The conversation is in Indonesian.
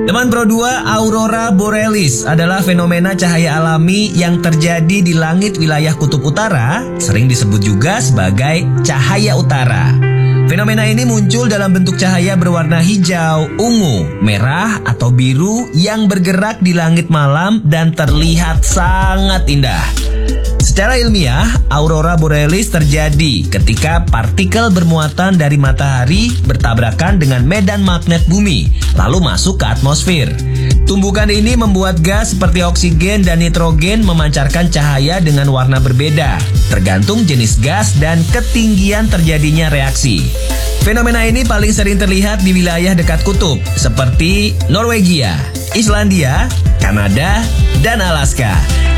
Teman Pro 2, Aurora Borealis adalah fenomena cahaya alami yang terjadi di langit wilayah kutub utara, sering disebut juga sebagai cahaya utara. Fenomena ini muncul dalam bentuk cahaya berwarna hijau, ungu, merah, atau biru yang bergerak di langit malam dan terlihat sangat indah. Secara ilmiah, Aurora Borealis terjadi ketika partikel bermuatan dari matahari bertabrakan dengan medan magnet bumi, lalu masuk ke atmosfer. Tumbukan ini membuat gas seperti oksigen dan nitrogen memancarkan cahaya dengan warna berbeda, tergantung jenis gas dan ketinggian terjadinya reaksi. Fenomena ini paling sering terlihat di wilayah dekat kutub, seperti Norwegia, Islandia, Kanada, dan Alaska.